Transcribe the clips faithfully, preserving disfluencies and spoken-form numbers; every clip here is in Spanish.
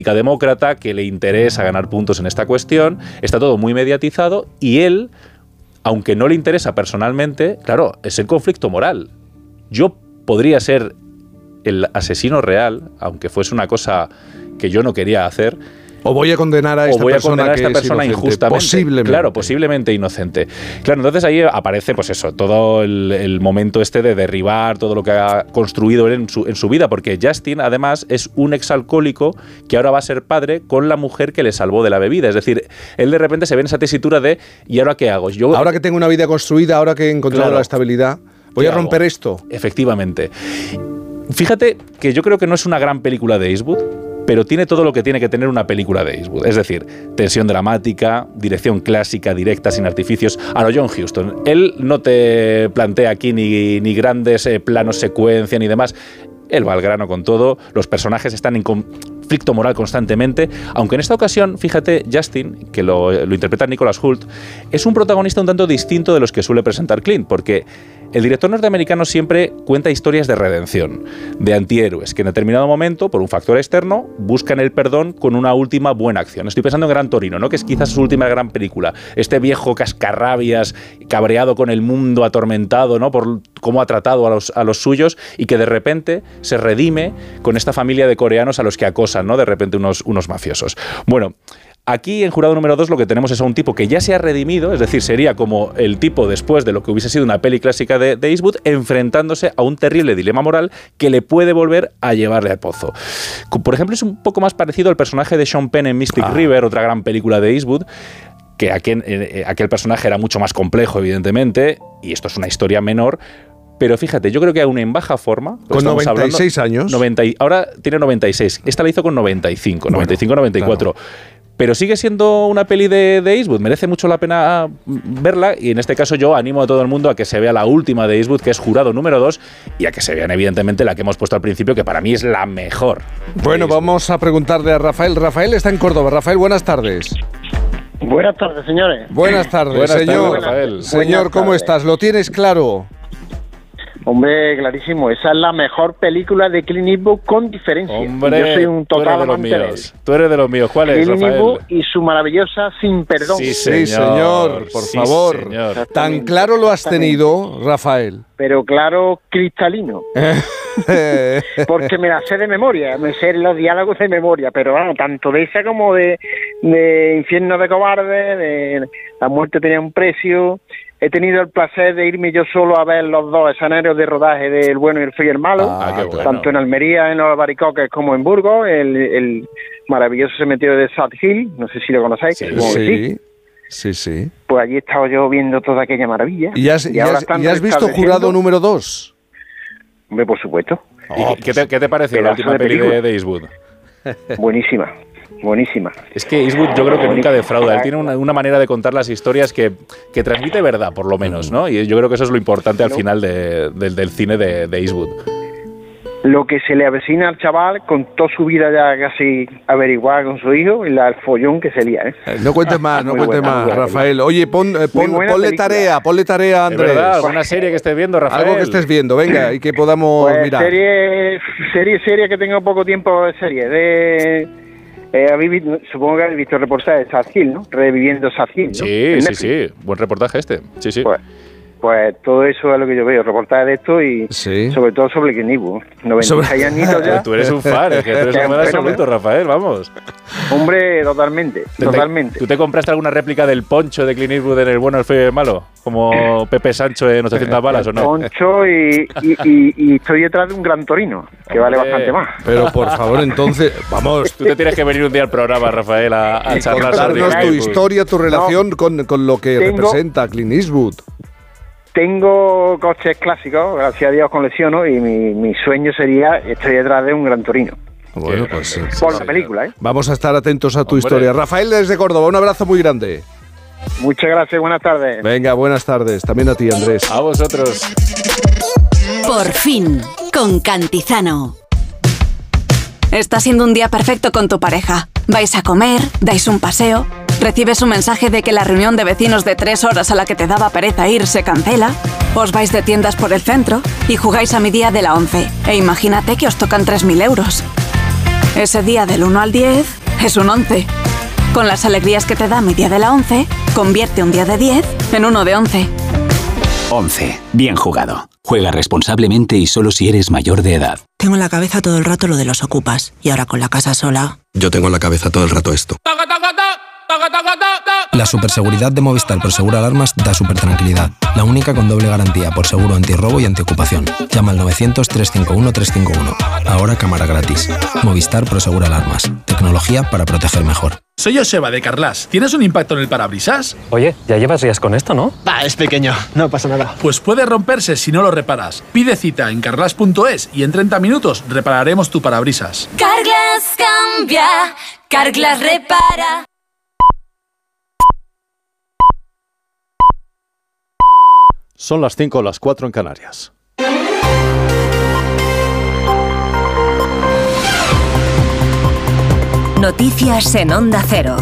demócrata que le interesa ganar puntos en esta cuestión, está todo muy mediatizado y él, aunque no le interesa personalmente, claro, es el conflicto moral. Yo podría ser el asesino real, aunque fuese una cosa que yo no quería hacer. O voy a condenar a esta voy a persona, condenar a esta que persona es inocente, injustamente. posiblemente. Claro, posiblemente inocente. Claro, entonces ahí aparece, pues eso, todo el, el momento este de derribar todo lo que ha construido él en su, en su vida, porque Justin, además, es un exalcohólico que ahora va a ser padre con la mujer que le salvó de la bebida. Es decir, él de repente se ve en esa tesitura de ¿y ahora qué hago? Yo, ahora que tengo una vida construida, ahora que he encontrado claro, la estabilidad, voy a romper hago? esto. Efectivamente. Fíjate que yo creo que no es una gran película de Eastwood, pero tiene todo lo que tiene que tener una película de Eastwood. Es decir, tensión dramática, dirección clásica, directa, sin artificios. A lo John Huston. Él no te plantea aquí ni, ni grandes eh, planos secuencia ni demás. Él va al grano con todo. Los personajes están en conflicto moral constantemente. Aunque en esta ocasión, fíjate, Justin, que lo, lo interpreta Nicholas Hoult, es un protagonista un tanto distinto de los que suele presentar Clint, porque el director norteamericano siempre cuenta historias de redención, de antihéroes, que en determinado momento, por un factor externo, buscan el perdón con una última buena acción. Estoy pensando en Gran Torino, ¿no? Que es quizás su última gran película. Este viejo cascarrabias, cabreado con el mundo, atormentado, ¿no? Por cómo ha tratado a los, a los suyos, y que de repente se redime con esta familia de coreanos a los que acosan, ¿no? De repente unos, unos mafiosos. Bueno, aquí en Jurado número dos lo que tenemos es a un tipo que ya se ha redimido, es decir, sería como el tipo después de lo que hubiese sido una peli clásica de, de Eastwood, enfrentándose a un terrible dilema moral que le puede volver a llevarle al pozo. Por ejemplo, es un poco más parecido al personaje de Sean Penn en Mystic ah. River, otra gran película de Eastwood, que aquel, eh, aquel personaje era mucho más complejo, evidentemente, y esto es una historia menor. Pero fíjate, yo creo que aún en baja forma... Con noventa y seis hablando, años. noventa, ahora tiene noventa y seis. Esta la hizo con noventa y cinco, bueno, noventa y cinco, noventa y cuatro. Claro. Pero sigue siendo una peli de, de Eastwood. Merece mucho la pena verla. Y en este caso yo animo a todo el mundo a que se vea la última de Eastwood, que es Jurado número dos, y a que se vean evidentemente la que hemos puesto al principio, que para mí es la mejor. Bueno, vamos a preguntarle a Rafael. Rafael está en Córdoba. Rafael, buenas tardes. Buenas tardes, señores. Buenas tardes, buenas señor. Tardes, Rafael. Señor, ¿cómo estás? ¿Lo tienes claro? Hombre, clarísimo. Esa es la mejor película de Clint Eastwood con diferencia. Hombre, yo soy un total tú eres de los míos. Tú eres de los míos. ¿Cuál es, Clint Rafael? Eastwood y su maravillosa Sin Perdón. Sí, señor. Sí, señor, por sí, favor. Señor. Tan claro lo has tenido, Rafael. Pero claro, cristalino. Porque me la sé de memoria, me sé los diálogos de memoria, pero bueno, tanto de esa como de, de Infierno de Cobarde, de La muerte tenía un precio. He tenido el placer de irme yo solo a ver los dos escenarios de rodaje de El bueno y el feo y el malo, ah, qué bueno. Tanto en Almería, en los Albaricoques, como en Burgos, el, el maravilloso cementerio de Sad Hill, no sé si lo conocéis. Sí, que sí, sí, sí. Pues allí he estado yo viendo toda aquella maravilla. ¿Y has, y has, ¿y has visto Jurado número dos? Hombre, por supuesto. Oh, ¿Qué, te, ¿Qué te pareció la última peli de, de Eastwood? Buenísima. Buenísima. Es que Eastwood yo creo que nunca defrauda. Él tiene una, una manera de contar las historias que, que transmite verdad, por lo menos, ¿no? Y yo creo que eso es lo importante al final de, de, del cine de, de Eastwood. Lo que se le avecina al chaval con toda su vida ya casi averiguada con su hijo y la, el follón que se lía, ¿eh? No cuentes más, no Muy cuentes buena, más, Rafael. Oye, pon, eh, pon, ponle película. tarea, ponle tarea a Andrés. ¿De verdad? ¿Alguna serie que estés viendo, Rafael? Algo que estés viendo, venga, y que podamos Pues mirar. Serie, serie, serie que tengo poco tiempo de serie. De, eh, habéis, supongo que habéis visto el reportaje de Sad Hill, ¿no? Reviviendo Sad Hill, ¿no? Sí, sí, sí. Buen reportaje este. Sí, sí. Pues, Pues todo eso es lo que yo veo, reportajes de esto y sí. sobre todo sobre Clint Eastwood. noventa y seis añitos ya. Tú eres un fan, es que tú eres un fan absoluto, Rafael, vamos. Hombre, totalmente, ¿Te, totalmente. ¿Tú te compraste alguna réplica del poncho de Clint Eastwood en El bueno, el feo y el malo? Como Pepe Sancho en ochocientas balas, ¿o no? Poncho y, y, y, y estoy detrás de un Gran Torino, que Hombre. vale bastante más. Pero por favor, entonces, vamos. Tú te tienes que venir un día al programa, Rafael, a, a charlar sobre contarnos tu historia, tu relación no, con, con lo que tengo, representa Clint Eastwood. Tengo coches clásicos, gracias a Dios colecciono, y mi, mi sueño sería, estoy detrás de un Gran Torino. Bueno, pues por la película, ¿eh? Vamos a estar atentos a tu Hombre. historia. Rafael desde Córdoba, un abrazo muy grande. Muchas gracias, buenas tardes. Venga, buenas tardes. También a ti, Andrés. A vosotros. Por fin, con Cantizano. Está siendo un día perfecto con tu pareja. Vais a comer, dais un paseo, recibes un mensaje de que la reunión de vecinos de tres horas a la que te daba pereza ir se cancela, os vais de tiendas por el centro y jugáis a mi día de la once. E imagínate que os tocan tres mil euros. Ese día del uno al diez es un once. Con las alegrías que te da mi día de la once, convierte un día de diez en uno de once. once. Bien jugado. Juega responsablemente y solo si eres mayor de edad. Tengo en la cabeza todo el rato lo de los ocupas. Y ahora con la casa sola... Yo tengo en la cabeza todo el rato esto. La superseguridad de Movistar Prosegur Alarmas da súper tranquilidad. La única con doble garantía por seguro antirrobo y antiocupación. Llama al novecientos, trescientos cincuenta y uno, trescientos cincuenta y uno. Ahora cámara gratis. Movistar Prosegur Alarmas. Tecnología para proteger mejor. Soy Joseba de Carglass. ¿Tienes un impacto en el parabrisas? Oye, ya llevas días con esto, ¿no? Va, es pequeño, no pasa nada. Pues puede romperse si no lo reparas. Pide cita en carglass punto es y en treinta minutos repararemos tu parabrisas. Carglass cambia, Carglass repara. Son las cinco o las cuatro en Canarias. Noticias en Onda Cero.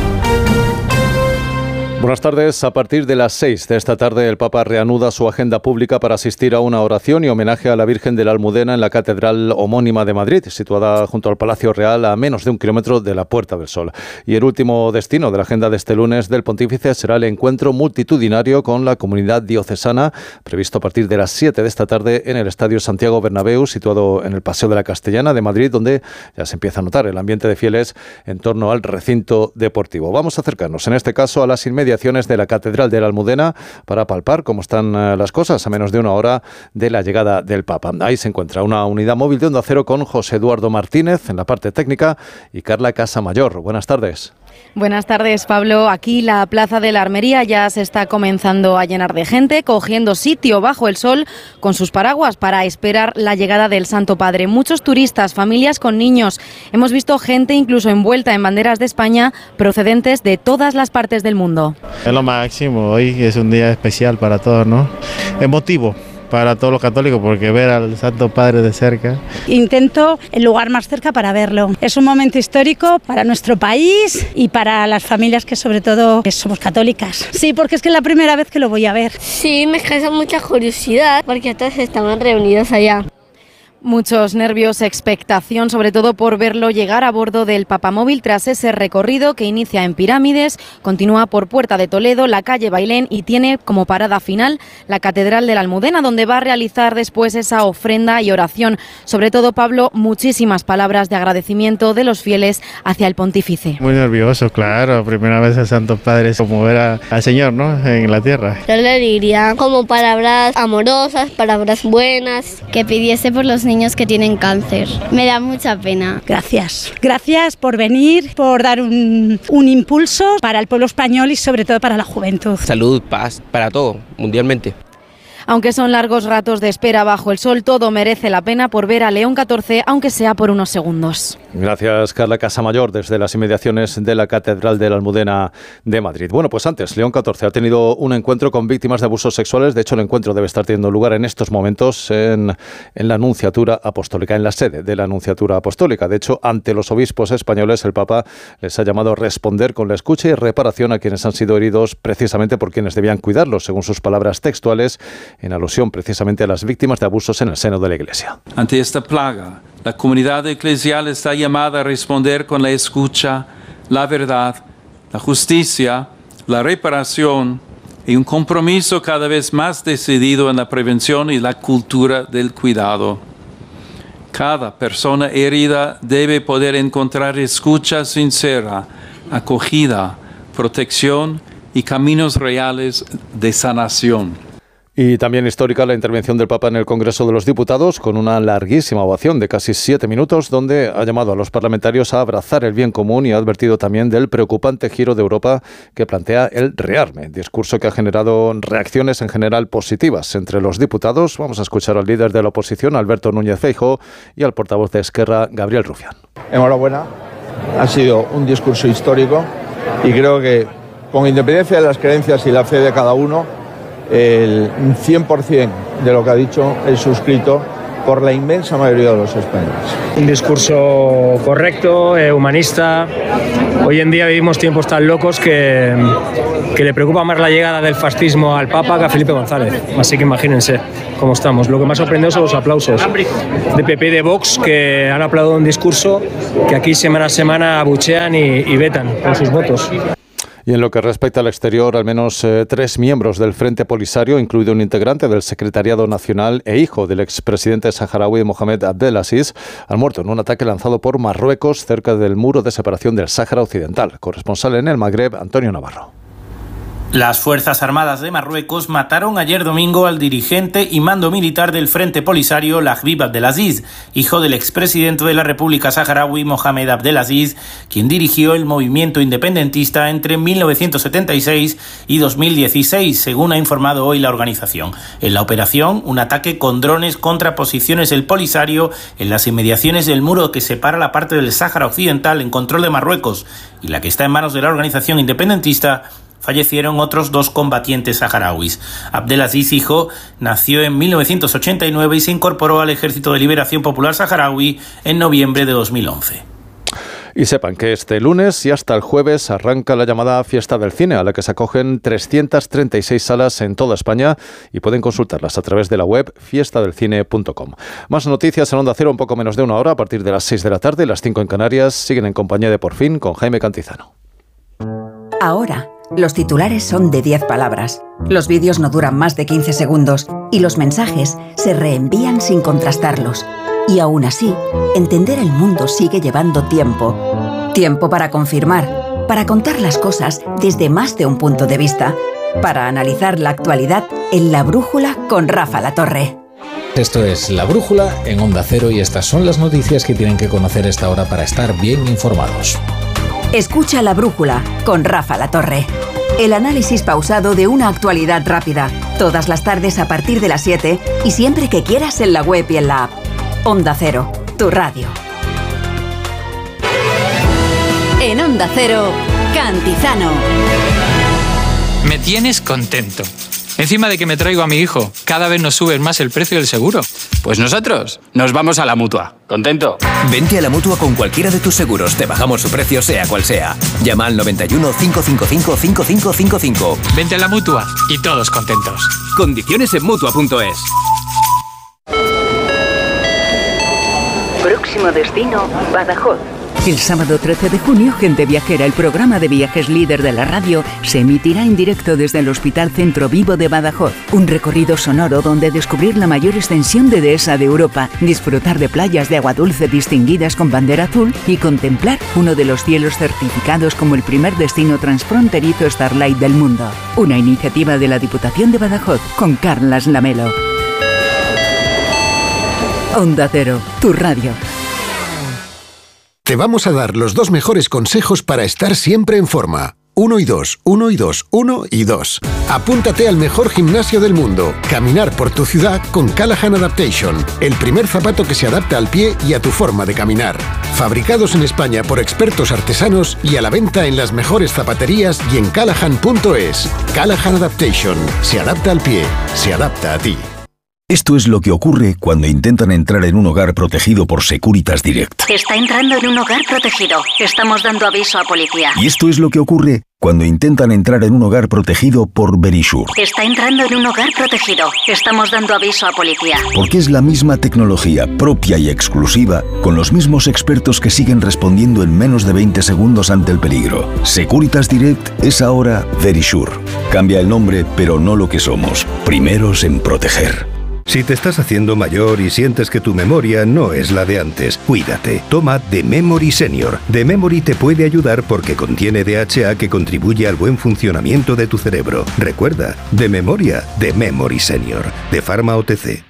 Buenas tardes. A partir de las seis de esta tarde, el Papa reanuda su agenda pública para asistir a una oración y homenaje a la Virgen de la Almudena en la catedral homónima de Madrid, situada junto al Palacio Real a menos de un kilómetro de la Puerta del Sol. Y el último destino de la agenda de este lunes del Pontífice será el encuentro multitudinario con la comunidad diocesana, previsto a partir de las siete de esta tarde en el Estadio Santiago Bernabéu, situado en el Paseo de la Castellana de Madrid, donde ya se empieza a notar el ambiente de fieles en torno al recinto deportivo. Vamos a acercarnos, en este caso, a las inmediaciones de la Catedral de la Almudena para palpar cómo están las cosas a menos de una hora de la llegada del Papa. Ahí se encuentra una unidad móvil de Onda Cero con José Eduardo Martínez en la parte técnica y Carla Casamayor. Buenas tardes. Buenas tardes, Pablo. Aquí la Plaza de la Armería ya se está comenzando a llenar de gente, cogiendo sitio bajo el sol con sus paraguas para esperar la llegada del Santo Padre. Muchos turistas, familias con niños. Hemos visto gente incluso envuelta en banderas de España procedentes de todas las partes del mundo. Es lo máximo. Hoy es un día especial para todos, ¿no? Emotivo para todos los católicos, porque ver al Santo Padre de cerca. Intento el lugar más cerca para verlo. Es un momento histórico para nuestro país y para las familias que sobre todo somos católicas. Sí, porque es que es la primera vez que lo voy a ver. Sí, me causa mucha curiosidad porque todos estaban reunidos allá. Muchos nervios, expectación, sobre todo por verlo llegar a bordo del Papamóvil tras ese recorrido que inicia en Pirámides, continúa por Puerta de Toledo, la calle Bailén y tiene como parada final la Catedral de la Almudena, donde va a realizar después esa ofrenda y oración. Sobre todo, Pablo, muchísimas palabras de agradecimiento de los fieles hacia el pontífice. Muy nervioso, claro, primera vez el Santo Padre, como ver a, al Señor, ¿no?, en la tierra. Yo le diría como palabras amorosas, palabras buenas. Que pidiese por los niños que tienen cáncer. Me da mucha pena. Gracias. Gracias por venir, por dar un, un impulso para el pueblo español y sobre todo para la juventud. Salud, paz, para todo, mundialmente. Aunque son largos ratos de espera bajo el sol, todo merece la pena por ver a León catorce, aunque sea por unos segundos. Gracias, Carla Casamayor, desde las inmediaciones de la Catedral de la Almudena de Madrid. Bueno, pues antes, León catorce ha tenido un encuentro con víctimas de abusos sexuales. De hecho, el encuentro debe estar teniendo lugar en estos momentos en, en la Nunciatura Apostólica, en la sede de la Nunciatura Apostólica. De hecho, ante los obispos españoles, el Papa les ha llamado a responder con la escucha y reparación a quienes han sido heridos precisamente por quienes debían cuidarlos, según sus palabras textuales, en alusión precisamente a las víctimas de abusos en el seno de la Iglesia. Ante esta plaga, la comunidad eclesial está llamada a responder con la escucha, la verdad, la justicia, la reparación y un compromiso cada vez más decidido en la prevención y la cultura del cuidado. Cada persona herida debe poder encontrar escucha sincera, acogida, protección y caminos reales de sanación. Y también histórica la intervención del Papa en el Congreso de los Diputados, con una larguísima ovación de casi siete minutos, donde ha llamado a los parlamentarios a abrazar el bien común y ha advertido también del preocupante giro de Europa que plantea el rearme, discurso que ha generado reacciones en general positivas entre los diputados. Vamos a escuchar al líder de la oposición, Alberto Núñez Feijóo, y al portavoz de Esquerra, Gabriel Rufián. Enhorabuena, ha sido un discurso histórico y creo que, con independencia de las creencias y la fe de cada uno, el cien por ciento de lo que ha dicho es suscrito por la inmensa mayoría de los españoles. Un discurso correcto, eh, humanista. Hoy en día vivimos tiempos tan locos que, que le preocupa más la llegada del fascismo al Papa que a Felipe González. Así que imagínense cómo estamos. Lo que más sorprendió son los aplausos de P P y de Vox, que han aplaudido un discurso que aquí semana a semana abuchean y, y vetan con sus votos. Y en lo que respecta al exterior, al menos eh, tres miembros del Frente Polisario, incluido un integrante del Secretariado Nacional e hijo del expresidente saharaui Mohamed Abdelaziz, han muerto en un ataque lanzado por Marruecos cerca del muro de separación del Sáhara Occidental. Corresponsal en el Magreb, Antonio Navarro. Las Fuerzas Armadas de Marruecos mataron ayer domingo al dirigente y mando militar del Frente Polisario, Lahbib Abdelaziz, hijo del expresidente de la República Saharaui, Mohamed Abdelaziz, quien dirigió el movimiento independentista entre mil novecientos setenta y seis y dos mil dieciséis, según ha informado hoy la organización. En la operación, un ataque con drones contra posiciones del Polisario en las inmediaciones del muro que separa la parte del Sáhara Occidental en control de Marruecos y la que está en manos de la organización independentista, fallecieron otros dos combatientes saharauis. Abdelaziz, hijo, nació en mil novecientos ochenta y nueve y se incorporó al Ejército de Liberación Popular Saharaui en noviembre de dos mil once. Y sepan que este lunes y hasta el jueves arranca la llamada Fiesta del Cine, a la que se acogen trescientas treinta y seis salas en toda España y pueden consultarlas a través de la web fiesta del cine punto com. Más noticias en Onda Cero, un poco menos de una hora, a partir de las seis de la tarde, las cinco en Canarias. Siguen en compañía de Por Fin con Jaime Cantizano. Ahora, los titulares son de diez palabras, los vídeos no duran más de quince segundos y los mensajes se reenvían sin contrastarlos. Y aún así, entender el mundo sigue llevando tiempo. Tiempo para confirmar, para contar las cosas desde más de un punto de vista, para analizar la actualidad en La Brújula con Rafa Latorre. Esto es La Brújula en Onda Cero y estas son las noticias que tienen que conocer esta hora para estar bien informados. Escucha La Brújula con Rafa Latorre. El análisis pausado de una actualidad rápida. Todas las tardes a partir de las siete y siempre que quieras en la web y en la app. Onda Cero, tu radio. En Onda Cero, Cantizano. Me tienes contento. Encima de que me traigo a mi hijo, cada vez nos sube más el precio del seguro. Pues nosotros nos vamos a la Mutua. ¿Contento? Vente a la Mutua con cualquiera de tus seguros. Te bajamos su precio sea cual sea. Llama al noventa y uno, cinco cinco cinco, cinco cinco cinco cinco. Vente a la Mutua y todos contentos. Condiciones en Mutua punto es. Próximo destino, Badajoz. El sábado trece de junio, Gente Viajera, el programa de viajes líder de la radio, se emitirá en directo desde el Hospital Centro Vivo de Badajoz. Un recorrido sonoro donde descubrir la mayor extensión de dehesa de Europa, disfrutar de playas de agua dulce distinguidas con bandera azul y contemplar uno de los cielos certificados como el primer destino transfronterizo Starlight del mundo. Una iniciativa de la Diputación de Badajoz con Carlas Lamelo. Onda Cero, tu radio. Te vamos a dar los dos mejores consejos para estar siempre en forma. Uno y dos, uno y dos, uno y dos. Apúntate al mejor gimnasio del mundo. Caminar por tu ciudad con Callahan Adaptation. El primer zapato que se adapta al pie y a tu forma de caminar. Fabricados en España por expertos artesanos y a la venta en las mejores zapaterías y en callahan punto es. Callahan Adaptation. Se adapta al pie. Se adapta a ti. Esto es lo que ocurre cuando intentan entrar en un hogar protegido por Securitas Direct. Está entrando en un hogar protegido. Estamos dando aviso a policía. Y esto es lo que ocurre cuando intentan entrar en un hogar protegido por Verisure. Está entrando en un hogar protegido. Estamos dando aviso a policía. Porque es la misma tecnología propia y exclusiva, con los mismos expertos que siguen respondiendo en menos de veinte segundos ante el peligro. Securitas Direct es ahora Verisure. Cambia el nombre, pero no lo que somos. Primeros en proteger. Si te estás haciendo mayor y sientes que tu memoria no es la de antes, cuídate. Toma The Memory Senior. The Memory te puede ayudar porque contiene D H A que contribuye al buen funcionamiento de tu cerebro. Recuerda, de memoria, The Memory Senior. De Pharma O T C.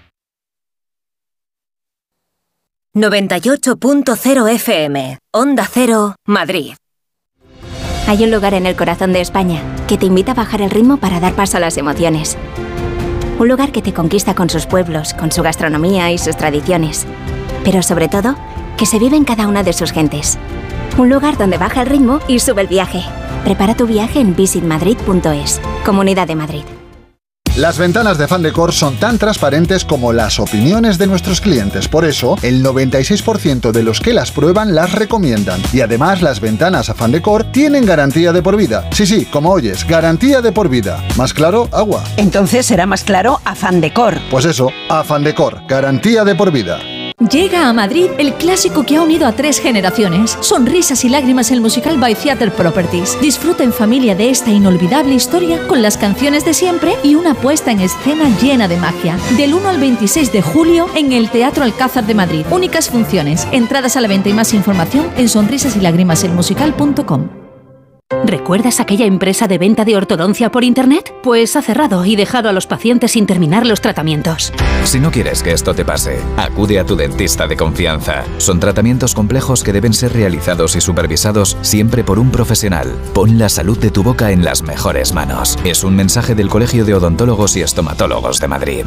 noventa y ocho punto cero F M. Onda Cero, Madrid. Hay un lugar en el corazón de España que te invita a bajar el ritmo para dar paso a las emociones. Un lugar que te conquista con sus pueblos, con su gastronomía y sus tradiciones. Pero sobre todo, que se vive en cada una de sus gentes. Un lugar donde baja el ritmo y sube el viaje. Prepara tu viaje en visit madrid punto es. Comunidad de Madrid. Las ventanas de Fan Decor son tan transparentes como las opiniones de nuestros clientes. Por eso, el noventa y seis por ciento de los que las prueban las recomiendan. Y además, las ventanas a Fan Decor tienen garantía de por vida. Sí, sí, como oyes, garantía de por vida. ¿Más claro? Agua. Entonces será más claro a Fan Decor. Pues eso, a Fan Decor, garantía de por vida. Llega a Madrid el clásico que ha unido a tres generaciones. Sonrisas y lágrimas, el musical by Theatre Properties. Disfruta en familia de esta inolvidable historia con las canciones de siempre y una puesta en escena llena de magia. Del uno al veintiséis de julio en el Teatro Alcázar de Madrid. Únicas funciones. Entradas a la venta y más información en sonrisas y lágrimas el musical punto com. ¿Recuerdas aquella empresa de venta de ortodoncia por internet? Pues ha cerrado y dejado a los pacientes sin terminar los tratamientos. Si no quieres que esto te pase, acude a tu dentista de confianza. Son tratamientos complejos que deben ser realizados y supervisados siempre por un profesional. Pon la salud de tu boca en las mejores manos. Es un mensaje del Colegio de Odontólogos y Estomatólogos de Madrid.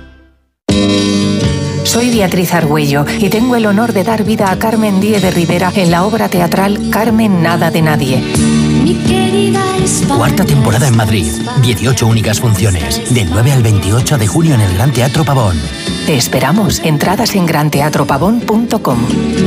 Soy Beatriz Argüello y tengo el honor de dar vida a Carmen Díez de Rivera en la obra teatral Carmen Nada de Nadie. Cuarta temporada en Madrid, dieciocho únicas funciones, del nueve al veintiocho de junio en el Gran Teatro Pavón. Te esperamos, entradas en gran teatro pavón punto com.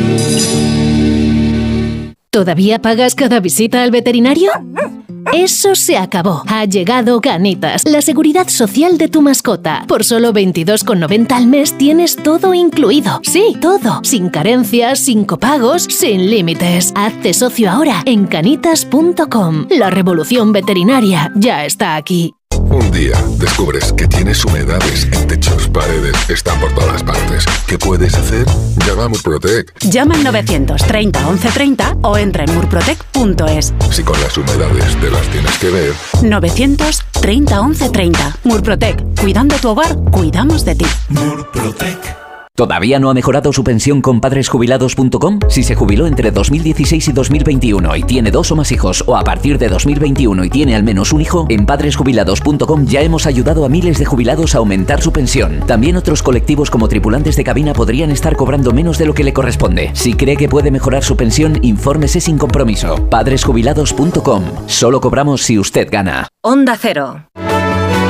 ¿Todavía pagas cada visita al veterinario? Eso se acabó. Ha llegado Ganitas, la seguridad social de tu mascota. Por solo veintidós con noventa al mes tienes todo incluido. Sí, todo. Sin carencias, sin copagos, sin límites. Hazte socio ahora en canitas punto com. La revolución veterinaria ya está aquí. Un día descubres que tienes humedades en techos, paredes, están por todas partes. ¿Qué puedes hacer? Llama a Murprotec. Llama al novecientos treinta once treinta o entra en murprotec punto es. Si con las humedades te las tienes que ver. novecientos treinta once treinta. Murprotec. Cuidando tu hogar, cuidamos de ti. Murprotec. ¿Todavía no ha mejorado su pensión con padres jubilados punto com? Si se jubiló entre dos mil dieciséis y dos mil veintiuno y tiene dos o más hijos, o a partir de dos mil veintiuno y tiene al menos un hijo, en padres jubilados punto com ya hemos ayudado a miles de jubilados a aumentar su pensión. También otros colectivos como tripulantes de cabina podrían estar cobrando menos de lo que le corresponde. Si cree que puede mejorar su pensión, infórmese sin compromiso. padres jubilados punto com. Solo cobramos si usted gana. Onda Cero.